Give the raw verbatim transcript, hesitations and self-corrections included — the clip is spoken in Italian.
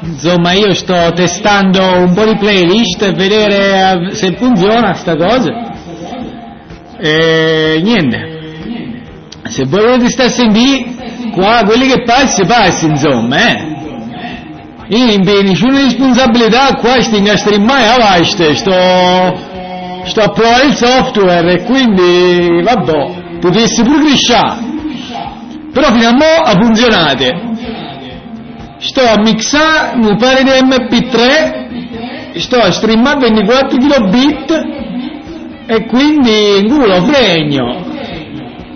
insomma io sto testando un po' di playlist e vedere se funziona sta cosa. E niente, se voi volete stare a sentire qua quelli che passi passi insomma, eh io non ho nessuna responsabilità qua, sto incastrando mai a vaste, sto sto a provare il software e quindi vabbè, potessi pure crescere, però fino a mo' ha funzionato. Sto a mixare un pare di M P tre, sto a streamare ventiquattro kilobit e quindi in culo fregno.